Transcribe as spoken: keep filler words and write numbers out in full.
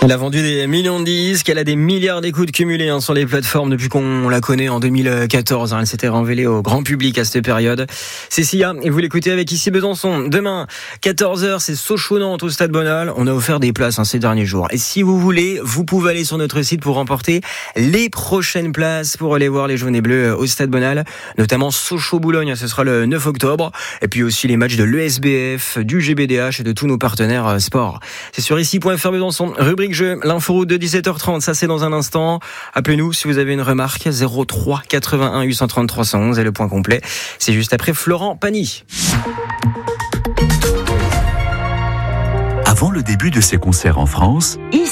Elle a vendu des millions de disques, elle a des milliards d'écoutes cumulées hein, sur les plateformes depuis qu'on la connaît en deux mille quatorze. Hein, elle s'était révélée au grand public à cette période. C'est Sia et vous l'écoutez avec Ici Besançon. Demain, quatorze heures, c'est Sochaux-Nantes au Stade Bonal. On a offert des places hein, ces derniers jours. Et si vous voulez, vous pouvez aller sur notre site pour remporter les prochaines places pour aller voir les jaunes et bleus au Stade Bonal, notamment Sochaux-Boulogne, ce sera le neuf octobre. Et puis aussi les matchs de l'E S B F, du G B D H et de tous nos partenaires euh, sport. C'est sur ici point f r Besançon, rubrique jeu, l'inforoute de dix-sept heures trente, ça c'est dans un instant. Appelez-nous si vous avez une remarque, zéro trois quatre-vingt-un huit cent trente trois cent onze et le point complet, c'est juste après Florent Pagny. Avant le début de ses concerts en France,